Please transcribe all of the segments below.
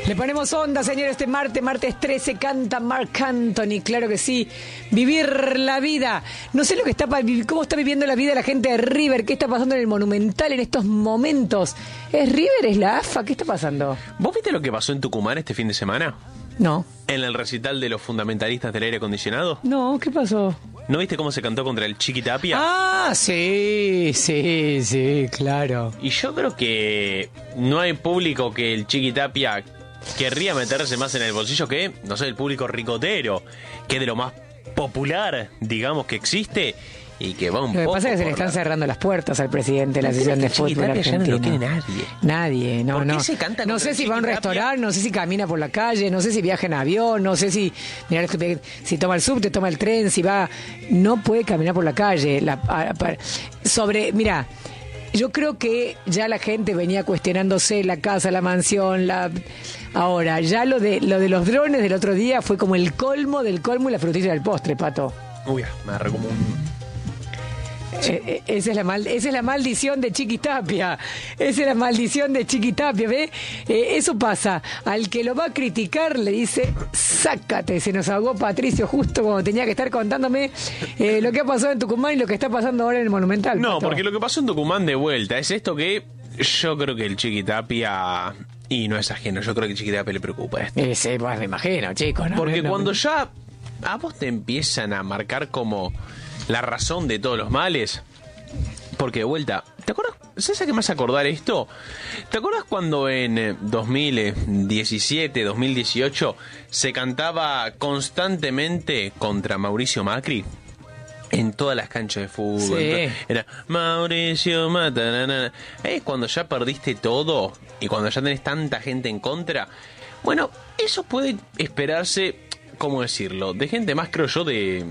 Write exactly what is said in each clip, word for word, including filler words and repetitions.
Le ponemos onda, señor, este martes, martes trece, canta Marc Anthony, claro que sí. Vivir la vida. No sé lo que está cómo está viviendo la vida la gente de River, qué está pasando en el Monumental en estos momentos. ¿Es River? ¿Es la A F A? ¿Qué está pasando? ¿Vos viste lo que pasó en Tucumán este fin de semana? No. ¿En el recital de los fundamentalistas del aire acondicionado? No, ¿qué pasó? ¿No viste cómo se cantó contra el Chiquitapia? Ah, sí, sí, sí, claro. Y yo creo que no hay público que el Chiquitapia querría meterse más en el bolsillo que, no sé, el público ricotero, que es de lo más popular, digamos, que existe. Y que va un Lo que poco pasa es que se le están la... cerrando las puertas al presidente de la sesión de fútbol argentino. Ya no lo quiere nadie. Nadie, no, ¿Por qué no. se canta no sé si va a un restaurante, no sé si camina por la calle, no sé si viaja en avión, no sé si mirá, si toma el subte, toma el tren, si va, no puede caminar por la calle. La, a, a, sobre, mira, yo creo que ya la gente venía cuestionándose la casa, la mansión, la ahora ya lo de lo de los drones del otro día fue como el colmo del colmo y la frutilla del postre, Pato. Uy, me agarré como un... Eh, esa es la mal, esa es la maldición de Chiquitapia. Esa es la maldición de Chiquitapia, ¿ve? Eh, eso pasa. Al que lo va a criticar le dice, sácate. Se nos ahogó Patricio justo cuando tenía que estar contándome eh, lo que ha pasado en Tucumán y lo que está pasando ahora en el Monumental. No, Pato. porque lo que pasó en Tucumán de vuelta es esto que yo creo que el Chiquitapia, y no es ajeno, yo creo que el Chiquitapia le preocupa esto. Ese, pues me imagino, chicos. ¿no? Porque no, cuando no. ya a vos te empiezan a marcar como la razón de todos los males, porque de vuelta, ¿te acuerdas? ¿Sabes a qué me hace acordar esto? ¿Te acuerdas cuando en dos mil diecisiete, dos mil dieciocho se cantaba constantemente contra Mauricio Macri? En todas las canchas de fútbol. Sí. Era Mauricio Mata. Es cuando ya perdiste todo y cuando ya tenés tanta gente en contra. Bueno, eso puede esperarse, ¿cómo decirlo? De gente más, creo yo, de...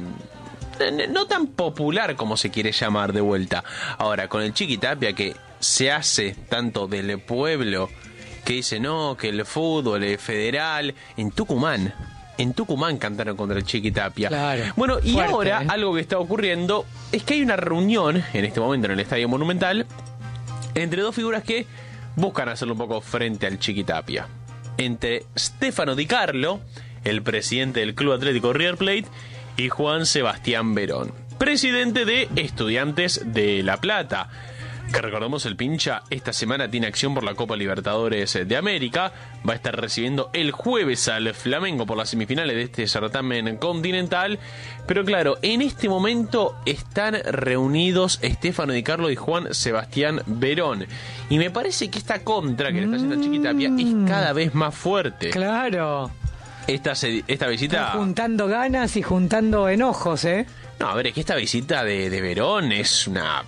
no tan popular como se quiere llamar de vuelta. Ahora, con el Chiquitapia que se hace tanto del pueblo, que dice no, que el fútbol es federal, en Tucumán, en Tucumán cantaron contra el Chiquitapia. Claro, bueno, y fuerte, ahora ¿eh? algo que está ocurriendo es que hay una reunión en este momento en el Estadio Monumental entre dos figuras que buscan hacerlo un poco frente al Chiquitapia. Entre Stefano Di Carlo, el presidente del Club Atlético River Plate, y Juan Sebastián Verón, presidente de Estudiantes de La Plata, que recordemos el pincha esta semana tiene acción por la Copa Libertadores de América, va a estar recibiendo el jueves al Flamengo por las semifinales de este certamen continental, pero claro, en este momento están reunidos Stefano Di Carlo y Juan Sebastián Verón, y me parece que esta contra que le está haciendo a Chiquitapia es cada vez más fuerte. Claro. Esta, esta visita... Están juntando ganas y juntando enojos, ¿eh? No, a ver, es que esta visita de, de Verón es una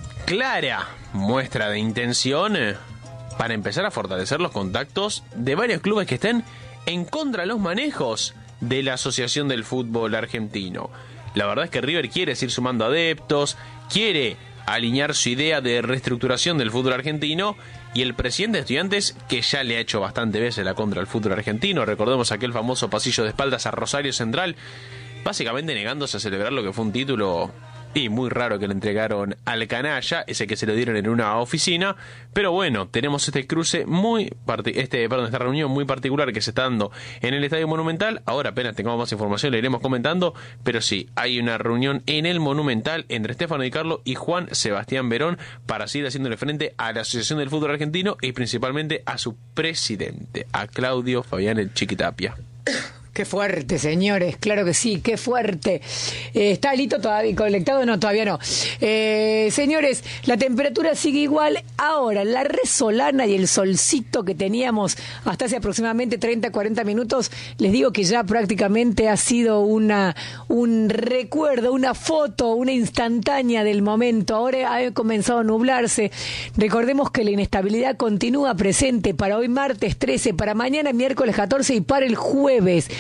clara muestra de intención para empezar a fortalecer los contactos de varios clubes que estén en contra de los manejos de la Asociación del Fútbol Argentino. La verdad es que River quiere seguir sumando adeptos, quiere alinear su idea de reestructuración del fútbol argentino, y el presidente de Estudiantes, que ya le ha hecho bastante veces la contra al fútbol argentino, recordemos aquel famoso pasillo de espaldas a Rosario Central, básicamente negándose a celebrar lo que fue un título y muy raro que le entregaron al canalla, ese que se lo dieron en una oficina. Pero bueno, tenemos este cruce muy este perdón esta reunión muy particular que se está dando en el Estadio Monumental. Ahora apenas tengamos más información le iremos comentando, pero sí, hay una reunión en el Monumental entre Stefano Di Carlo y Juan Sebastián Verón para seguir haciéndole frente a la Asociación del Fútbol Argentino y principalmente a su presidente, a Claudio Fabián el Chiquitapia. Qué fuerte, señores, claro que sí, qué fuerte. Eh, ¿Está Lito todavía conectado? No, todavía no. Eh, señores, la temperatura sigue igual. Ahora, la resolana y el solcito que teníamos hasta hace aproximadamente treinta, cuarenta minutos, les digo que ya prácticamente ha sido una un recuerdo, una foto, una instantánea del momento. Ahora ha comenzado a nublarse. Recordemos que la inestabilidad continúa presente para hoy martes trece, para mañana miércoles catorce y para el jueves.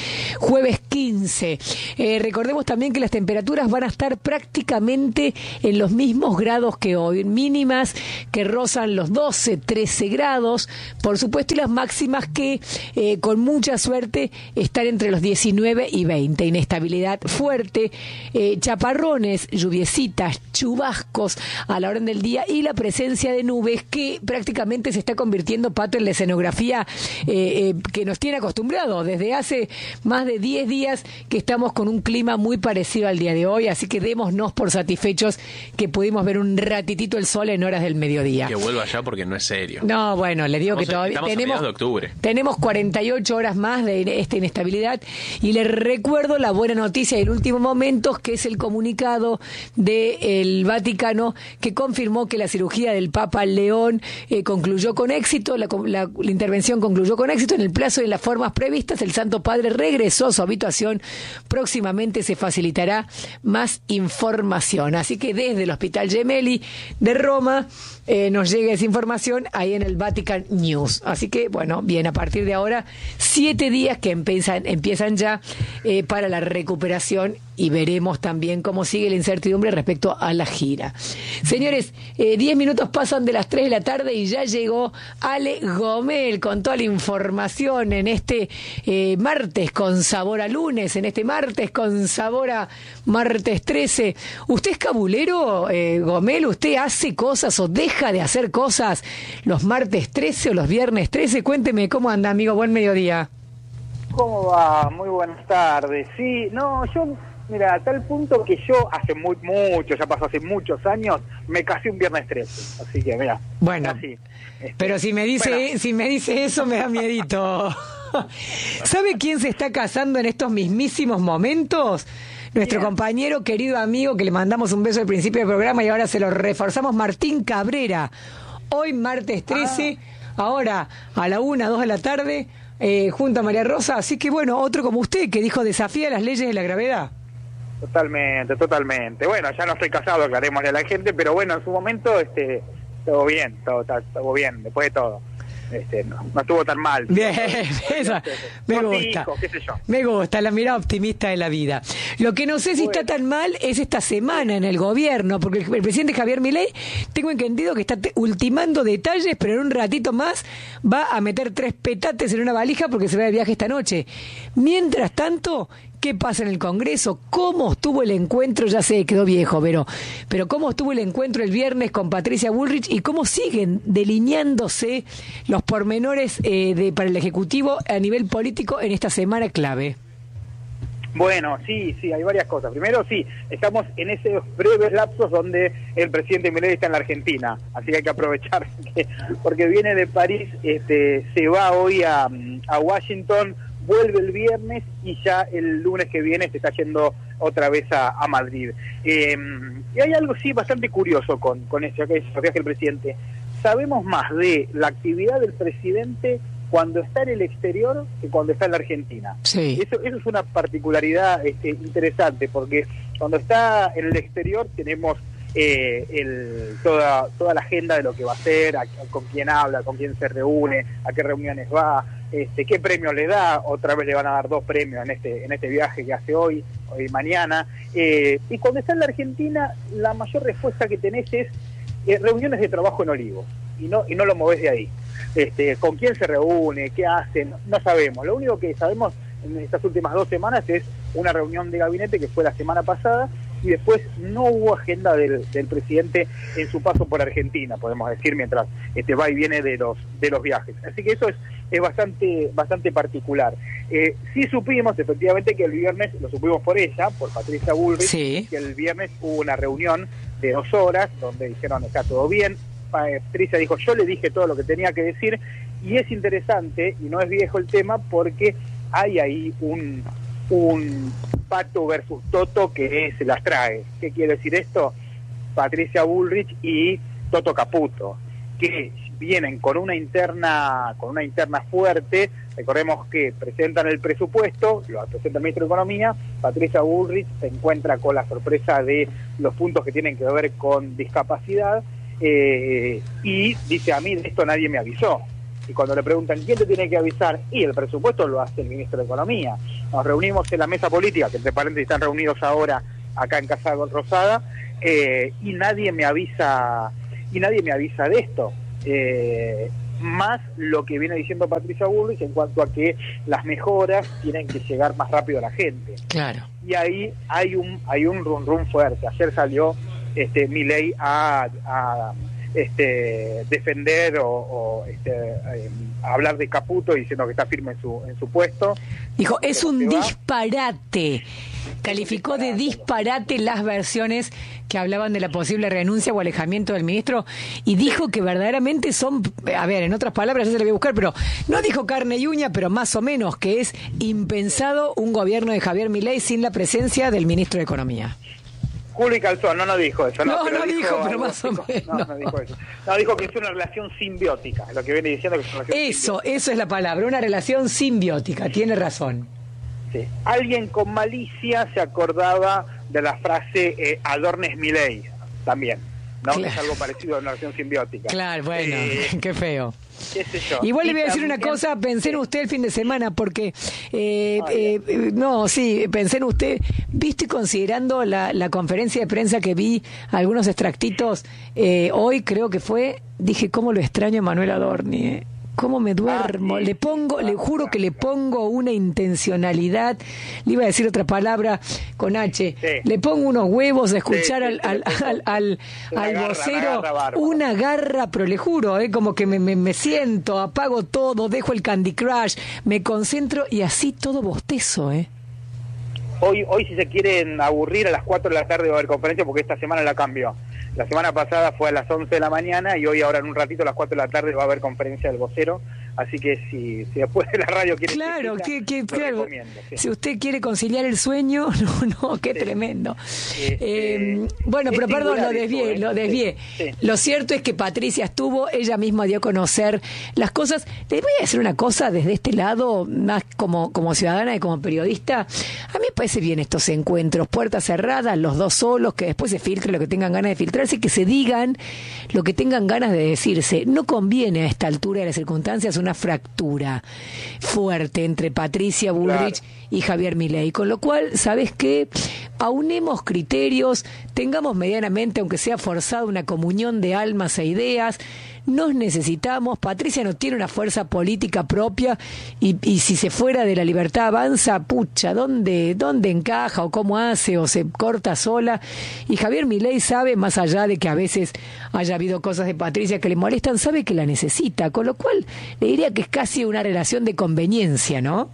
jueves quince. Eh, recordemos también que las temperaturas van a estar prácticamente en los mismos grados que hoy, mínimas que rozan los doce, trece grados, por supuesto, y las máximas que eh, con mucha suerte están entre los diecinueve y veinte. Inestabilidad fuerte, eh, chaparrones, lluviecitas, chubascos a la hora del día y la presencia de nubes que prácticamente se está convirtiendo, Pato, en la escenografía eh, eh, que nos tiene acostumbrados. Desde hace más de diez días que estamos con un clima muy parecido al día de hoy, así que démonos por satisfechos que pudimos ver un ratitito el sol en horas del mediodía. Que vuelva ya porque no es serio. No, bueno, le digo estamos, que todavía estamos tenemos, a de octubre. tenemos cuarenta y ocho horas más de esta inestabilidad y les recuerdo la buena noticia del último momento, que es el comunicado del Vaticano que confirmó que la cirugía del Papa León eh, concluyó con éxito, la, la, la intervención concluyó con éxito en el plazo y en las formas previstas. El Santo Padre regresó a su habitación. Próximamente se facilitará más información. Así que desde el Hospital Gemelli de Roma eh, nos llega esa información ahí en el Vatican News. Así que, bueno, bien, a partir de ahora, siete días que empiezan, empiezan ya eh, para la recuperación y veremos también cómo sigue la incertidumbre respecto a la gira. Señores, eh, diez minutos pasan de las tres de la tarde y ya llegó Ale Gomel con toda la información en este eh, martes con sabor a lunes, en este martes con sabor a martes trece. ¿Usted es cabulero, eh, Gomel? ¿Usted hace cosas o deja de hacer cosas los martes trece o los viernes trece? Cuénteme cómo anda, amigo. Buen mediodía. ¿Cómo va? Muy buenas tardes. Sí, no, yo... Mira, a tal punto que yo hace muy mucho, ya pasó hace muchos años, me casé un viernes trece, así que mira. Bueno, así, este, pero si me dice bueno. si me dice eso me da miedito. ¿Sabe quién se está casando en estos mismísimos momentos? Nuestro Bien. compañero, querido amigo, que le mandamos un beso al principio del programa y ahora se lo reforzamos, Martín Cabrera. Hoy martes trece, ah. ahora a la una, dos de la tarde, eh, junto a María Rosa. Así que bueno, otro como usted que dijo desafía las leyes de la gravedad. Totalmente, totalmente. Bueno, ya no estoy casado, aclarémosle a la gente, pero bueno, en su momento, este, todo bien, todo, todo bien, después de todo. Este, no, no estuvo tan mal. Bien, esa, me Con gusta. hijos, qué sé yo. Me gusta la mirada optimista de la vida. Lo que no sé si Bueno. está tan mal es esta semana en el gobierno, porque el, el presidente Javier Milei, tengo entendido que está te, ultimando detalles, pero en un ratito más va a meter tres petates en una valija porque se va de viaje esta noche. Mientras tanto, ¿qué pasa en el Congreso? ¿Cómo estuvo el encuentro? Ya sé, quedó viejo, pero, pero ¿cómo estuvo el encuentro el viernes con Patricia Bullrich y cómo siguen delineándose los pormenores eh, de, para el Ejecutivo a nivel político en esta semana clave? Bueno, sí, sí, hay varias cosas. Primero, sí, estamos en esos breves lapsos donde el presidente Milei está en la Argentina, así que hay que aprovechar, que, porque viene de París, este, se va hoy a, a Washington, vuelve el viernes y ya el lunes que viene se está yendo otra vez a, a Madrid. Eh, y hay algo, sí, bastante curioso con, con ese, ese viaje del presidente. Sabemos más de la actividad del presidente cuando está en el exterior que cuando está en la Argentina. Sí. Eso, eso es una particularidad este, interesante, porque cuando está en el exterior tenemos eh, el, toda, toda la agenda de lo que va a hacer, a, a, con quién habla, con quién se reúne, a qué reuniones va, este, qué premio le da. Otra vez le van a dar dos premios en este, en este viaje que hace hoy, hoy y mañana. Eh, y cuando está en la Argentina, la mayor respuesta que tenés es eh, reuniones de trabajo en Olivos, y no, y no lo movés de ahí. Este, con quién se reúne, qué hacen, no sabemos. Lo único que sabemos en estas últimas dos semanas es una reunión de gabinete que fue la semana pasada, y después no hubo agenda del, del presidente en su paso por Argentina, podemos decir, mientras este va y viene de los de los viajes. Así que eso es, es bastante bastante particular. Eh, sí supimos efectivamente que el viernes, lo supimos por ella, por Patricia Bullrich, sí, que el viernes hubo una reunión de dos horas donde dijeron está todo bien. Patricia dijo, yo le dije todo lo que tenía que decir, y es interesante, y no es viejo el tema, porque hay ahí un, un Pato versus Toto que se las trae. ¿Qué quiere decir esto? Patricia Bullrich y Toto Caputo, que vienen con una interna con una interna fuerte. Recordemos que presentan el presupuesto, lo presenta el ministro de Economía. Patricia Bullrich se encuentra con la sorpresa de los puntos que tienen que ver con discapacidad, eh, y dice, a mí de esto nadie me avisó. Y cuando le preguntan quién te tiene que avisar, y el presupuesto lo hace el ministro de Economía. Nos reunimos en la mesa política, que entre paréntesis están reunidos ahora acá en Casa Rosada, eh, y nadie me avisa, y nadie me avisa de esto. Eh, más lo que viene diciendo Patricia Bullrich en cuanto a que las mejoras tienen que llegar más rápido a la gente. Claro. Y ahí hay un hay un rum rum fuerte. Ayer salió este Milei a, a este defender o, o este, eh, a hablar de Caputo diciendo que está firme en su en su puesto. Dijo, es Pero un se va. disparate. Calificó de disparate las versiones que hablaban de la posible renuncia o alejamiento del ministro y dijo que verdaderamente son, a ver, en otras palabras, ya se le voy a buscar, pero no dijo carne y uña, pero más o menos que es impensado un gobierno de Javier Milei sin la presencia del ministro de Economía. Julio y Calzón, no, no dijo eso. No, No, pero no dijo, pero algo, más o dijo, menos. No, no dijo eso. No, dijo que es una relación simbiótica, lo que viene diciendo que es una relación Eso, simbiótica. eso es la palabra, una relación simbiótica, tiene razón. Sí. Alguien con malicia se acordaba de la frase eh, adornes Milei, también, ¿no? Claro. Es algo parecido a una relación simbiótica. Claro, bueno, Eh, qué feo. qué sé yo. Igual le Y voy a decir una también- cosa, pensé en usted el fin de semana, porque, eh, Ah, eh, bien. eh, no, sí, pensé en usted, viste, considerando la, la conferencia de prensa que vi, algunos extractitos, eh, hoy creo que fue, dije, ¿cómo lo extraño a Manuel Adorni? eh? ¿Cómo me duermo? Ah, sí. Le pongo, le juro que le pongo una intencionalidad, le iba a decir otra palabra con H, Sí. le pongo unos huevos a escuchar Sí, al, sí, al, sí, sí. al, al, Una al garra, vocero, una garra bárbara. una garra, pero le juro, ¿eh? Como que me, me, me siento, apago todo, dejo el Candy Crush, me concentro y así todo bostezo, ¿eh? Hoy, hoy si se quieren aburrir, a las cuatro de la tarde va a haber conferencia porque esta semana la cambió. La semana pasada fue a las once de la mañana y hoy ahora en un ratito a las cuatro de la tarde va a haber conferencia del vocero. Así que si, si después de la radio quiere... Claro, seguirla, que, que, lo claro. recomiendo, sí. Si usted quiere conciliar el sueño, no, no, qué Sí. tremendo. Este, Eh, bueno, es pero perdón, lo singular desvié, esto, ¿eh? lo desvié. Sí, sí. Lo cierto es que Patricia estuvo, ella misma dio a conocer las cosas. Le voy a decir una cosa desde este lado, más como, como ciudadana y como periodista. A mí me parece bien estos encuentros, puertas cerradas, los dos solos, que después se filtre lo que tengan ganas de filtrarse, que se digan lo que tengan ganas de decirse. No conviene a esta altura de las circunstancias una fractura fuerte entre Patricia Bullrich Claro. y Javier Milei, con lo cual, ¿sabes qué? Aunemos criterios, tengamos medianamente, aunque sea forzada, una comunión de almas e ideas. Nos necesitamos. Patricia no tiene una fuerza política propia y, y si se fuera de la Libertad Avanza, pucha, ¿dónde, dónde encaja o cómo hace o se corta sola? Y Javier Milei sabe, más allá de que a veces haya habido cosas de Patricia que le molestan, sabe que la necesita, con lo cual le diría que es casi una relación de conveniencia, ¿no?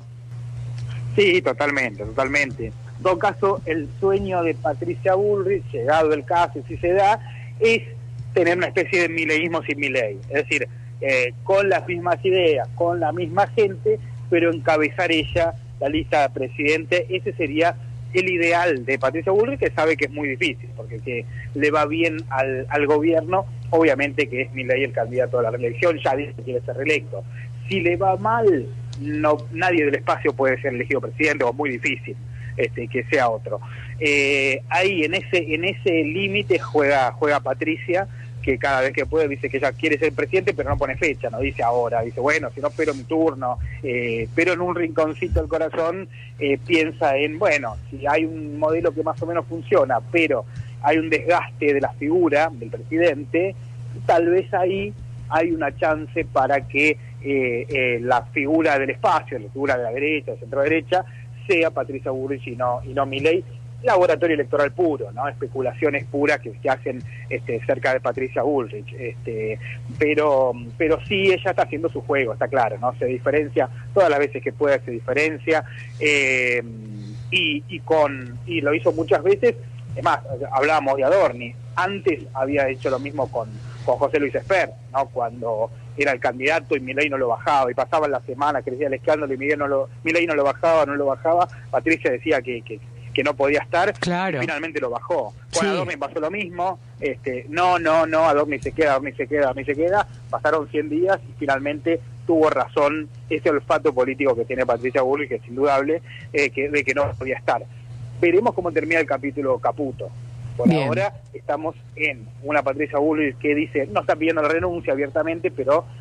Sí, totalmente, totalmente. En todo caso, el sueño de Patricia Bullrich, llegado el caso, y si se da, es tener una especie de mileísmo sin Milei. Es decir, eh, con las mismas ideas, con la misma gente, pero encabezar ella la lista de presidente. Ese sería el ideal de Patricia Bullrich, que sabe que es muy difícil, porque que le va bien al, al gobierno, obviamente que es Milei el candidato a la reelección, ya dice que quiere ser reelecto. Si le va mal, no nadie del espacio puede ser elegido presidente, o muy difícil este que sea otro. Eh, ahí en ese en ese límite juega juega Patricia, que cada vez que puede dice que ella quiere ser presidente, pero no pone fecha, no dice ahora, dice bueno, si no espero mi turno, eh, pero en un rinconcito del corazón eh, piensa en, bueno, si hay un modelo que más o menos funciona, pero hay un desgaste de la figura del presidente, tal vez ahí hay una chance para que eh, eh, la figura del espacio, la figura de la derecha, de centro derecha, sea Patricia Bullrich y no, y no Milei. Laboratorio electoral puro, ¿no? Especulaciones puras que se hacen este, cerca de Patricia Bullrich, este, pero pero sí ella está haciendo su juego, está claro, ¿no? Se diferencia todas las veces que puede, se diferencia eh, y, y con y lo hizo muchas veces. Es más, hablábamos de Adorni, antes había hecho lo mismo con, con José Luis Esper, ¿no? Cuando era el candidato y Milei no lo bajaba, y pasaban las semanas, crecía el escándalo y Milei no lo, Milei no lo bajaba, no lo bajaba, Patricia decía que, que, que no podía estar, Claro. y finalmente lo bajó. Con Sí. Adorni pasó lo mismo, este, no, no, no, Adorni se queda, Adorni se queda, Adorni se queda, pasaron cien días y finalmente tuvo razón ese olfato político que tiene Patricia Bullrich, que es indudable, eh, que, de que no podía estar. Veremos cómo termina el capítulo Caputo. Por Bien. ahora estamos en una Patricia Bullrich que dice, no está pidiendo la renuncia abiertamente, pero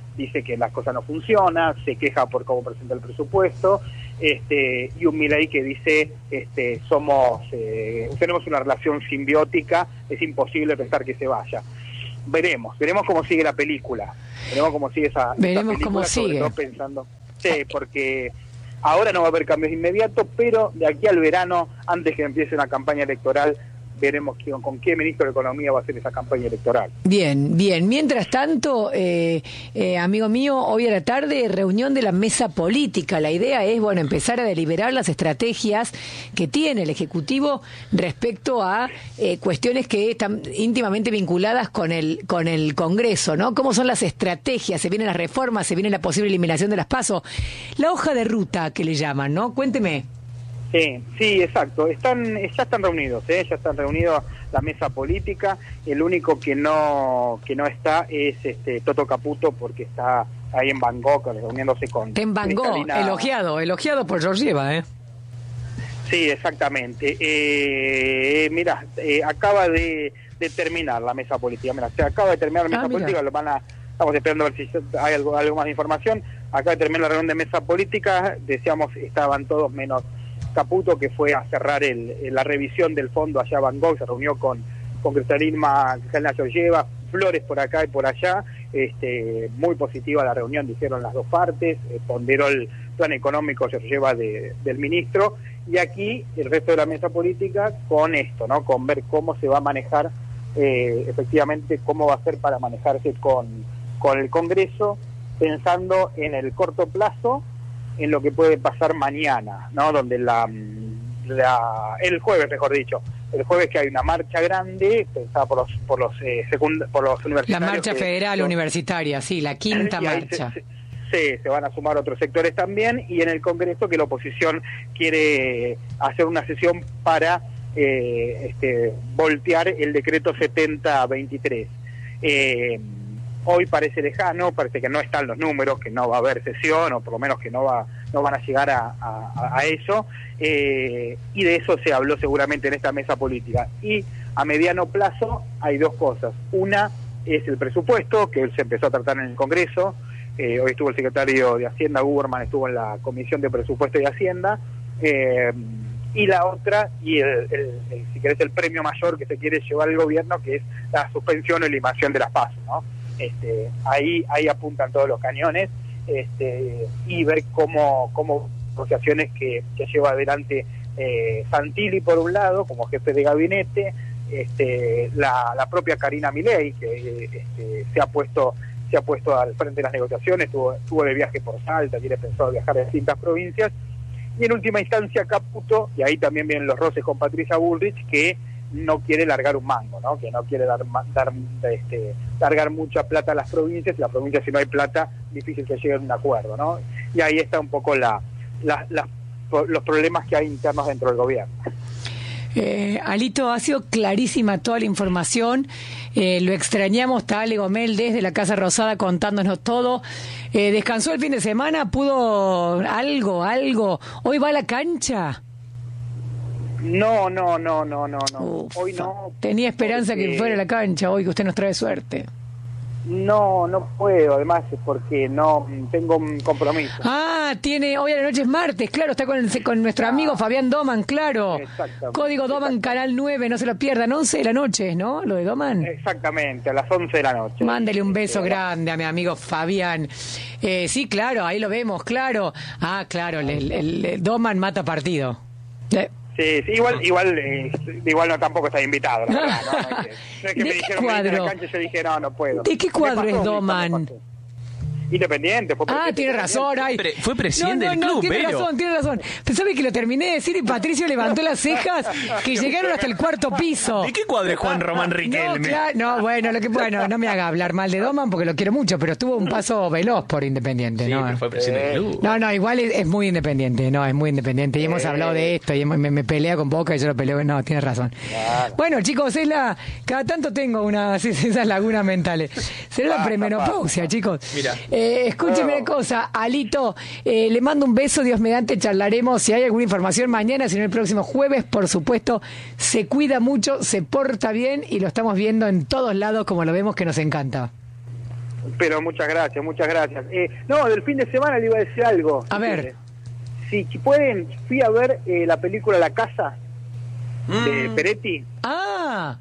dice que las cosas no funcionan, se queja por cómo presenta el presupuesto, este, y un Milei que dice, este, somos, eh, tenemos una relación simbiótica, es imposible pensar que se vaya. Veremos, veremos cómo sigue la película, veremos cómo sigue esa, veremos esa película, cómo sigue. sobre todo pensando, sí, porque ahora no va a haber cambios inmediatos, pero de aquí al verano, antes que empiece una campaña electoral, veremos quién, con qué ministro de Economía va a hacer esa campaña electoral. Bien, bien. Mientras tanto, eh, eh, amigo mío, hoy a la tarde, reunión de la mesa política. La idea es, bueno, empezar a deliberar las estrategias que tiene el Ejecutivo respecto a eh, cuestiones que están íntimamente vinculadas con el con el Congreso, ¿no? ¿Cómo son las estrategias? Se vienen las reformas, se viene la posible eliminación de las PASO. La hoja de ruta que le llaman, ¿no? Cuénteme. Sí, sí, exacto. Están, ya están reunidos, ¿eh? ya están reunidos la mesa política. El único que no que no está es este Toto Caputo, porque está ahí en Bangkok reuniéndose con. En Bangkok, Cristalina... elogiado, elogiado por Georgieva, ¿eh? Sí, exactamente. Eh, mira, eh, acaba de, de terminar la mesa política. Mira, se acaba de terminar la mesa ah, política. Lo van a, estamos esperando a ver si hay algo, algo más de información. Acaba de terminar la reunión de mesa política. Decíamos, estaban todos menos Caputo, que fue a cerrar el, la revisión del fondo allá a Bangkok, se reunió con, con Cristalina Georgieva, Flores por acá y por allá, este, muy positiva la reunión, dijeron las dos partes, eh, ponderó el plan económico Georgieva de, del ministro, y aquí el resto de la mesa política con esto, ¿no? Con ver cómo se va a manejar, eh, efectivamente, cómo va a ser para manejarse con, con el Congreso, pensando en el corto plazo, en lo que puede pasar mañana, ¿no? Donde la, la el jueves, mejor dicho, el jueves que hay una marcha grande pensada por los por los eh, secund por los universitarios. La marcha que, federal son, universitaria, sí, la quinta marcha. Se, se, se, se van a sumar otros sectores también, y en el Congreso que la oposición quiere hacer una sesión para eh, este, voltear el decreto setenta veintitrés. Eh, Hoy parece lejano, parece que no están los números, que no va a haber sesión, o por lo menos que no va no van a llegar a, a, a eso, eh, y de eso se habló seguramente en esta mesa política. Y a mediano plazo hay dos cosas. Una es el presupuesto, que se empezó a tratar en el Congreso. Eh, hoy estuvo el secretario de Hacienda, Guberman, estuvo en la Comisión de Presupuesto y Hacienda. Eh, y la otra, y el, el, el, si querés, el premio mayor que se quiere llevar el gobierno, que es la suspensión o eliminación de las PASO, ¿no? Este, ahí ahí apuntan todos los cañones, este, y ver cómo cómo negociaciones que, que lleva adelante eh, Santilli por un lado como jefe de gabinete, este, la, la propia Karina Milei, que este, se ha puesto se ha puesto al frente de las negociaciones, estuvo, estuvo de viaje por Salta, tiene pensado viajar a distintas provincias, y en última instancia Caputo, y ahí también vienen los roces con Patricia Bullrich, que no quiere largar un mango, ¿no? Que no quiere dar, dar este, largar mucha plata a las provincias, y las provincias, si no hay plata, difícil que lleguen a un acuerdo, ¿no? Y ahí está un poco la, la, la los problemas que hay internos dentro del gobierno. Eh, Alito, ha sido clarísima toda la información, eh, lo extrañamos, está Ale Gomel desde la Casa Rosada contándonos todo. Eh, ¿descansó el fin de semana? ¿Pudo algo, algo? ¿Hoy va a la cancha? No, no, no, no, no, no. Ufa. Hoy no. Tenía esperanza porque... que fuera a la cancha hoy, que usted nos trae suerte. No, no puedo, además es porque no tengo un compromiso. Ah, tiene, hoy a la noche es martes, claro, está con, el, con nuestro ah. amigo Fabián Doman, claro. Código Doman, Canal nueve, no se lo pierdan, once de la noche, ¿no? Lo de Doman. Exactamente, a las once de la noche. Mándele un beso grande a mi amigo Fabián. Eh, sí, claro, ahí lo vemos, claro. Ah, claro, el, el, el Doman mata partido. Eh. Sí, sí, igual, igual, eh, igual no tampoco está invitado, la verdad, ¿no? No es que, no es que me dijeron que en la cancha, yo dije, no, no puedo. ¿De qué cuadro es Doman? Independiente. Fue ah, tiene razón. Ay. Fue presidente no, no, del club, no, tiene pero... razón, tiene razón. ¿Sabe que lo terminé de decir y Patricio levantó las cejas que llegaron hasta el cuarto piso? ¿De qué cuadro es Juan Román Riquelme? No, claro, no, bueno, lo que, bueno, no me haga hablar mal de Doman porque lo quiero mucho, pero estuvo un paso veloz por Independiente, sí, ¿no? Pero fue presidente del club. No, no, igual es, es muy independiente, no, es muy independiente. Y hemos hablado de esto y hemos, me, me pelea con Boca y yo lo peleo. No, tienes razón. Claro. Bueno, chicos, es la cada tanto tengo una, esas lagunas mentales. Será la premenopausia, chicos. Mira. Eh, escúcheme. Cosa, Alito, eh, le mando un beso, Dios mediante, charlaremos si hay alguna información mañana, si no el próximo jueves, por supuesto, se cuida mucho, se porta bien y lo estamos viendo en todos lados como lo vemos que nos encanta. Pero muchas gracias, muchas gracias. Eh, no, del fin de semana le iba a decir algo. A ver. Si, si pueden, fui a ver eh, la película La Casa mm. de Peretti. Ah,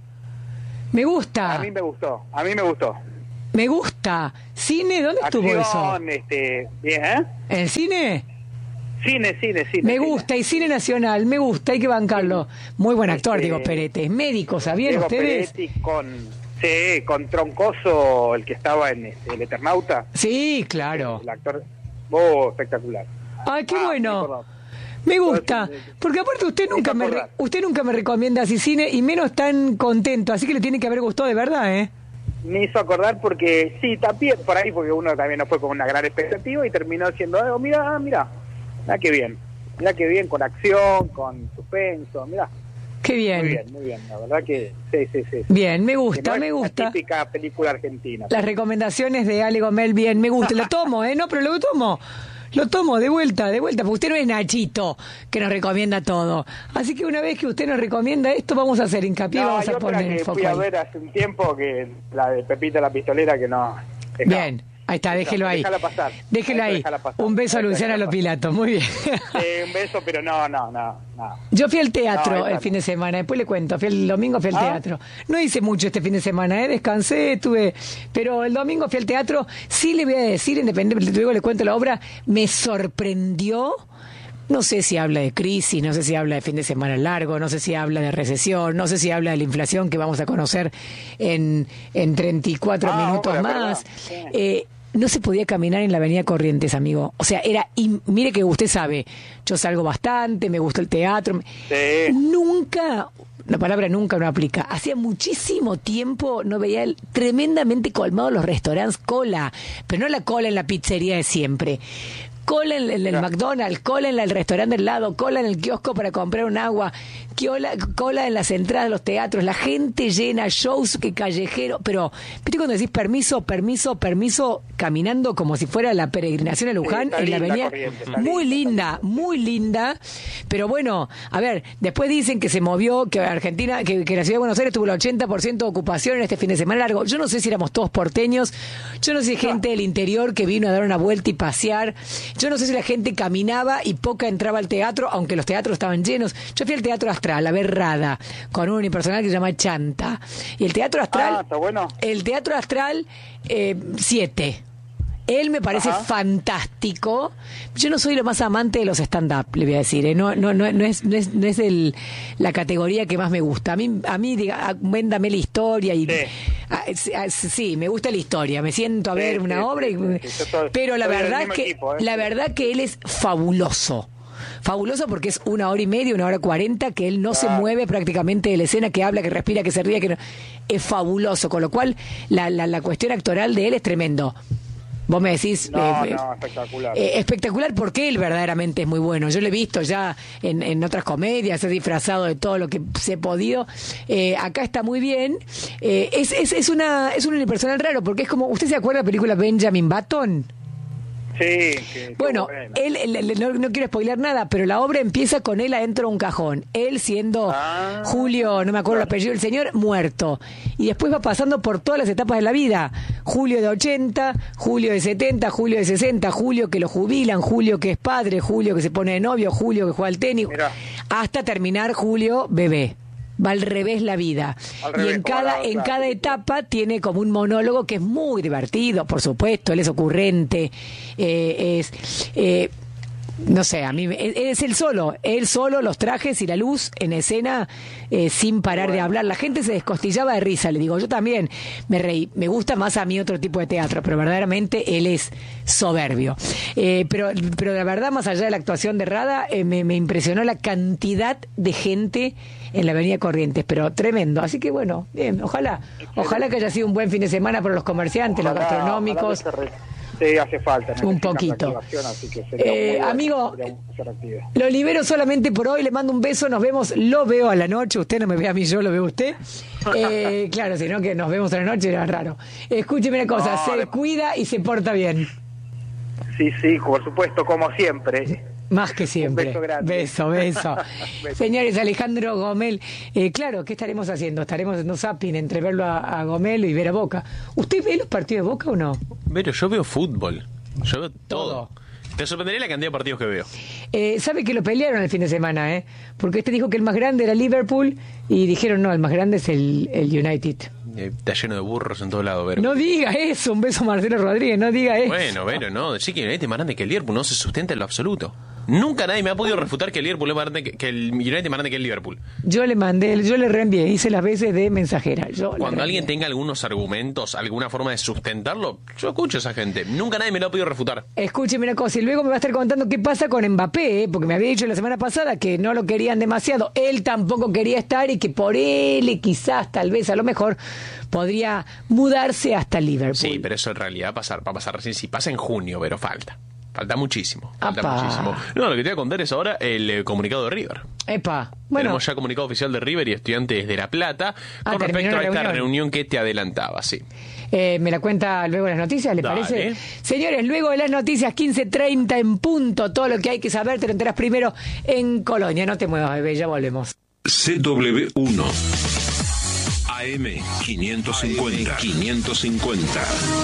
me gusta. A mí me gustó, a mí me gustó. Me gusta. ¿Cine? ¿Dónde Acción, estuvo eso? Este, bien, ¿eh? ¿En el cine? Cine, cine, cine. Me cine. gusta, y cine nacional, me gusta, hay que bancarlo. Muy buen actor, Este, Diego Peretti. Es médico, ¿sabían Diego ustedes? Peretti con, sí, con Troncoso, el que estaba en este, El Eternauta. Sí, claro. El actor, oh, espectacular. Ay, qué Ah, bueno. Me gusta, porque aparte usted nunca me re- usted nunca me recomienda así cine y menos tan contento, así que le tiene que haber gustado de verdad, ¿eh? Me hizo acordar porque, sí, también por ahí, porque uno también no fue con una gran expectativa y terminó siendo, oh, mira, mira, mira qué bien, mira qué bien, con acción, con suspenso, mira. Qué bien. Muy bien, muy bien, la verdad que sí, sí, sí. Bien, me gusta, no me gusta. La típica película argentina. Las recomendaciones de Ale Gomel, bien, me gusta. Lo tomo, ¿eh? No, pero lo tomo. Lo tomo de vuelta, de vuelta, porque usted no es Nachito, que nos recomienda todo. Así que una vez que usted nos recomienda esto, vamos a hacer hincapié, No, vamos hay a otra poner el que foco fui a ahí. ver hace un tiempo, que la de Pepita la Pistolera, que no... Bien, ahí está, déjelo ahí. Déjala pasar. Déjelo ahí. Pasar. Un beso a Luciana Déjala Lopilato, muy bien. Sí, un beso, pero no, no, no, no. Yo fui al teatro No, el fin de semana, después le cuento, fui el domingo fui al ¿Ah? teatro. No hice mucho este fin de semana, ¿eh? Descansé, estuve, pero el domingo fui al teatro, sí le voy a decir, independiente, luego le cuento la obra, me sorprendió. No sé si habla de crisis, no sé si habla de fin de semana largo, no sé si habla de recesión, no sé si habla de la inflación que vamos a conocer en, en treinta y cuatro Ah, minutos obra, más. sí. Eh, no se podía caminar en la avenida Corrientes, amigo. O sea, era... in- Mire que usted sabe, yo salgo bastante, me gusta el teatro. Sí. Nunca... La palabra nunca no aplica. Hacía muchísimo tiempo no veía el, tremendamente colmados los restaurantes, cola, pero no la cola en la pizzería de siempre. Cola en el, el McDonald's, cola en el restaurante del lado, cola en el kiosco para comprar un agua, cola, cola en las entradas de los teatros, la gente llena, shows que callejero, pero ¿viste cuando decís permiso, permiso, permiso, caminando como si fuera la peregrinación a Luján, Sí, está en la linda avenida? Corrientes, está Muy linda, linda, muy linda, pero bueno, a ver, después dicen que se movió, que Argentina, que, que la ciudad de Buenos Aires tuvo el ochenta por ciento de ocupación en este fin de semana largo. Yo no sé si éramos todos porteños, yo no sé si hay gente del interior que vino a dar una vuelta y pasear. Yo no sé si la gente caminaba y poca entraba al teatro, aunque los teatros estaban llenos. Yo fui al Teatro Astral a ver Rada, con un unipersonal que se llama Chanta. Y el Teatro Astral... Ah, está bueno. El Teatro Astral, eh, siete. Él me parece Ajá. fantástico. Yo no soy lo más amante de los stand-up, le voy a decir. ¿eh? No, no, no, no es, no es, no es el, la categoría que más me gusta. A mí, a mí diga, véndame la historia y... Sí. Ah, sí, ah, sí, me gusta la historia. Me siento a Sí, ver sí, una sí, obra y... sí, sí. Yo soy- pero la soy del verdad mismo que equipo, ¿eh? la verdad que él es fabuloso. Fabuloso porque es una hora y media, una hora cuarenta, que él no Claro. se mueve prácticamente de la escena, que habla, que respira, que se ríe, que no... es fabuloso. Con lo cual, la, la, la cuestión actoral de él es tremendo. Vos me decís... No, eh, no, espectacular. eh, espectacular porque él verdaderamente es muy bueno. Yo lo he visto ya en, en otras comedias, he disfrazado de todo lo que se ha podido. Eh, acá está muy bien. Eh, es, es, es, una, es un unipersonal raro porque es como... ¿Usted se acuerda de la película Benjamin Button? Sí, que- que Bueno, buena. él, él- él- no, no quiero spoilear nada, pero la obra empieza con él adentro de un cajón. Él siendo Ah, Julio, no me acuerdo el apellido del señor, muerto. Y después va pasando por todas las etapas de la vida. Julio de ochenta, Julio de setenta, Julio de sesenta, Julio que lo jubilan, Julio que es padre, Julio que se pone de novio, Julio que juega al tenis, Mirá. hasta terminar Julio bebé. Va al revés la vida. Al y revés, en como cada, la en otra cada película. etapa tiene como un monólogo que es muy divertido, por supuesto, él es ocurrente, eh, es... eh, no sé, a mí me- es, es él solo, él solo, los trajes y la luz en escena eh, sin parar de hablar. La gente se descostillaba de risa, le digo, yo también me reí. Me gusta más a mí otro tipo de teatro, pero verdaderamente él es soberbio. Eh, pero, pero la verdad, más allá de la actuación de Rada, eh, me, me impresionó la cantidad de gente en la Avenida Corrientes, pero tremendo. Así que bueno, bien, ojalá, ojalá que haya sido un buen fin de semana para los comerciantes, los Ojalá- gastronómicos. ojalá que se re- Sí, hace falta. Un necesitan poquito. reactivación, así que sería Eh, muy bueno, amigo, sería muy reactivo. lo libero solamente por hoy, le mando un beso, nos vemos, lo veo a la noche, usted no me ve a mí, yo lo veo a usted. Eh, claro, si no que nos vemos a la noche era raro. Escúcheme una cosa, No, se le- cuida y se porta bien. Sí, sí, por supuesto, como siempre. Más que siempre. Un beso grande. Beso, beso. Beso. Señores, Alejandro Gomel, eh, claro, ¿qué estaremos haciendo? Estaremos haciendo zapping entre verlo a, a Gomel y ver a Boca. ¿Usted ve los partidos de Boca o no? Pero yo veo fútbol. Yo veo todo. Todo. Te sorprendería la cantidad de partidos que veo. Eh, ¿Sabe que lo pelearon el fin de semana, eh? Porque este dijo que el más grande era Liverpool y dijeron, no, el más grande es el, el United. Eh, Está lleno de burros en todo lado, Vero. No diga eso, un beso a Marcelo Rodríguez, no diga eso. Bueno, Vero, no. Decir que el United es más grande que el Liverpool no se sustenta en lo absoluto. Nunca nadie me ha podido refutar que el Liverpool es más grande que, que el United es más grande que el Liverpool. Yo le mandé, yo le reenvié, hice las veces de mensajera. Yo Cuando alguien tenga algunos argumentos, alguna forma de sustentarlo, yo escucho a esa gente. Nunca nadie me lo ha podido refutar. Escúcheme una cosa, y luego me va a estar contando qué pasa con Mbappé, ¿eh? Porque me había dicho la semana pasada que no lo querían demasiado, él tampoco quería estar y que por él, y quizás, tal vez, a lo mejor, podría mudarse hasta Liverpool. Sí, pero eso en realidad pasar, va a pasar recién si pasa en junio, pero falta. Falta muchísimo. Falta Apá. muchísimo. No, lo que te voy a contar es ahora el eh, comunicado de River. Epa, bueno. Tenemos ya comunicado oficial de River y Estudiantes de La Plata Ah, con terminó respecto a la esta reunión. reunión que te adelantaba, sí. Eh, me la cuenta luego en las noticias, ¿le Dale. parece? Señores, luego de las noticias, quince treinta en punto, todo lo que hay que saber, te lo enteras primero en Colonia. No te muevas, bebé, ya volvemos. C W uno A M quinientos cincuenta. quinientos cincuenta.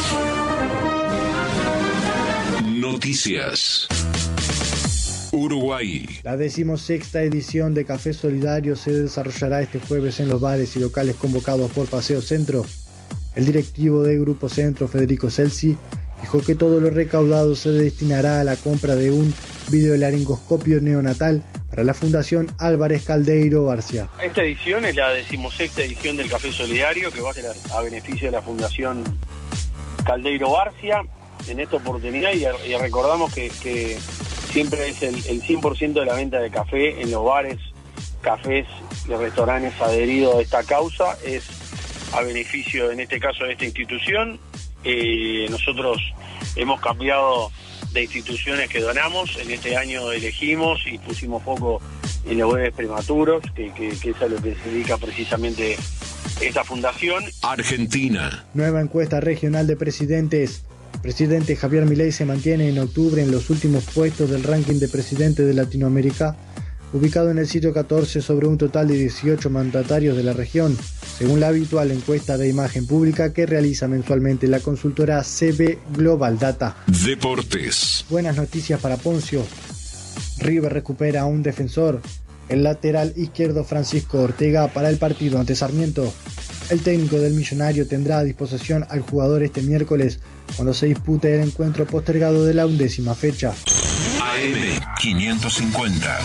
Noticias. Uruguay. La decimosexta edición de Café Solidario se desarrollará este jueves en los bares y locales convocados por Paseo Centro. El directivo de Grupo Centro, Federico Celsi, dijo que todo lo recaudado se destinará a la compra de un videolaringoscopio neonatal para la Fundación Álvarez Caldeiro Barcia. Esta edición es la decimosexta edición del Café Solidario, que va a ser a, a beneficio de la Fundación Caldeiro Barcia. En esta oportunidad, y, y recordamos que, que siempre es el, el cien por ciento de la venta de café en los bares, cafés y restaurantes adheridos a esta causa, es a beneficio, en este caso, de esta institución. Eh, nosotros hemos cambiado de instituciones que donamos. En este año elegimos y pusimos foco en los bebés prematuros, que, que, que es a lo que se dedica precisamente esta fundación. Argentina. Nueva encuesta regional de presidentes. El presidente Javier Milei se mantiene en octubre en los últimos puestos del ranking de presidentes de Latinoamérica, ubicado en el sitio catorce sobre un total de dieciocho mandatarios de la región, según la habitual encuesta de imagen pública que realiza mensualmente la consultora C B Global Data. Deportes. Buenas noticias para Poncio. River recupera a un defensor, el lateral izquierdo Francisco Ortega, para el partido ante Sarmiento. El técnico del Millonario tendrá a disposición al jugador este miércoles, cuando se dispute el encuentro postergado de la undécima fecha. A M quinientos cincuenta.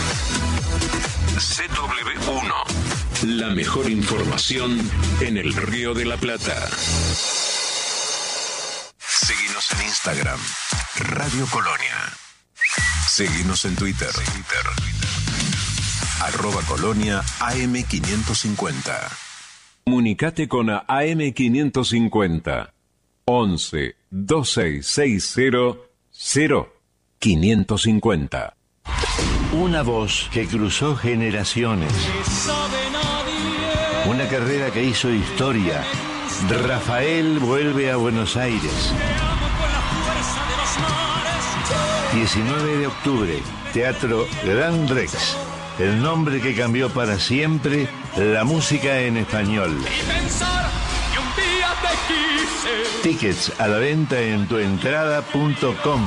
C W uno. La mejor información en el Río de la Plata. Seguinos en Instagram, Radio Colonia. Seguinos en Twitter, Twitter. Arroba Colonia A M quinientos cincuenta. Comunicate con A M quinientos cincuenta. once veintiséis sesenta cero quinientos cincuenta. Una voz que cruzó generaciones. Una carrera que hizo historia. Rafael vuelve a Buenos Aires. diecinueve de octubre, Teatro Gran Rex. El nombre que cambió para siempre la música en español. Tickets a la venta en tuentrada punto com.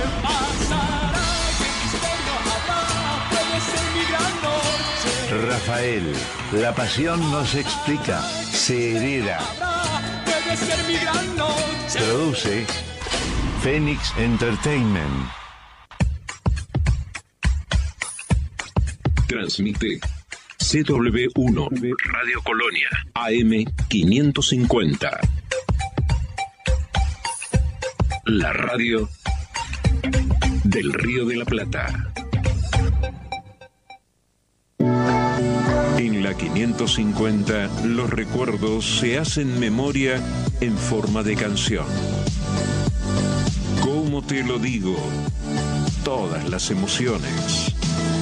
Rafael, la pasión no se explica, se hereda. Produce Phoenix Entertainment. Transmite C W uno, Radio Colonia, A M quinientos cincuenta. La radio del Río de la Plata. En la quinientos cincuenta, los recuerdos se hacen memoria en forma de canción. ¿Cómo te lo digo? Todas las emociones.